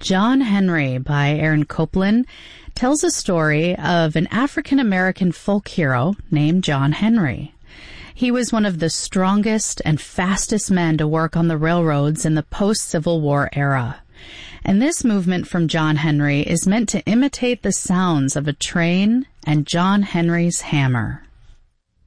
John Henry by Aaron Copland tells a story of an African-American folk hero named John Henry. He was one of the strongest and fastest men to work on the railroads in the post-Civil War era. And this movement from John Henry is meant to imitate the sounds of a train and John Henry's hammer.